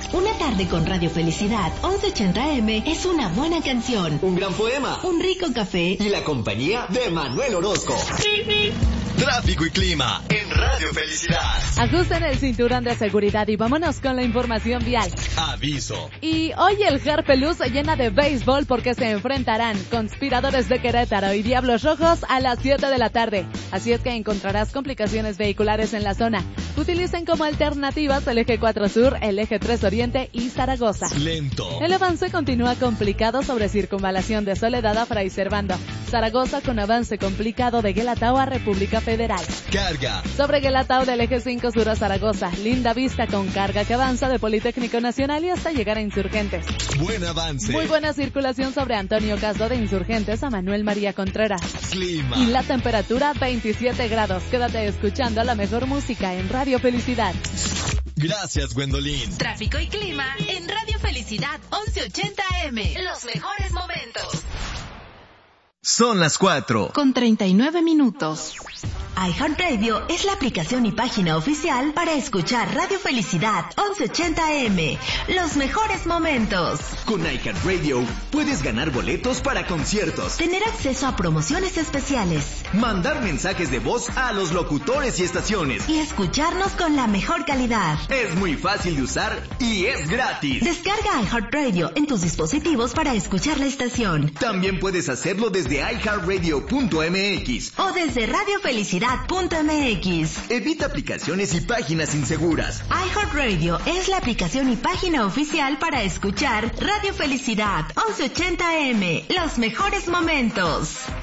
Una tarde con Radio Felicidad 1180 AM es una buena canción, un gran poema, un rico café y la compañía de Manuel Orozco. Tráfico y clima en Radio Felicidad. Ajusten el cinturón de seguridad y vámonos con la información vial. Aviso. Y hoy el Harpelú se llena de béisbol porque se enfrentarán Conspiradores de Querétaro y Diablos Rojos a las 7 de la tarde. Así es que encontrarás complicaciones vehiculares en la zona. Utilicen como alternativas el eje 4 Sur, el eje 3 Oriente y Zaragoza. Lento. El avance continúa complicado sobre Circunvalación de Soledad a Fray Servando. Zaragoza con avance complicado de Guelatao a República Federal. Carga. Sobre Guelatao del eje 5 Sur a Zaragoza. Linda vista con carga que avanza de Politécnico Nacional y hasta llegar a Insurgentes. Buen avance. Muy buena circulación sobre Antonio Caso de Insurgentes a Manuel María Contreras. Clima. Y la temperatura 27 grados. Quédate escuchando la mejor música en Radio Felicidad. Gracias, Gwendolyn. Tráfico y clima en Radio Felicidad 1180 AM. Los mejores momentos. Son las 4. Con 39 minutos. iHeartRadio es la aplicación y página oficial para escuchar Radio Felicidad 1180 AM. Los mejores momentos. Con iHeartRadio puedes ganar boletos para conciertos, tener acceso a promociones especiales, mandar mensajes de voz a los locutores y estaciones y escucharnos con la mejor calidad. Es muy fácil de usar y es gratis. Descarga iHeartRadio en tus dispositivos para escuchar la estación. También puedes hacerlo desde iHeartRadio.mx o desde radiofelicidad.mx. Evita aplicaciones y páginas inseguras. iHeartRadio es la aplicación y página oficial para escuchar Radio Felicidad 1180 AM. Los mejores momentos.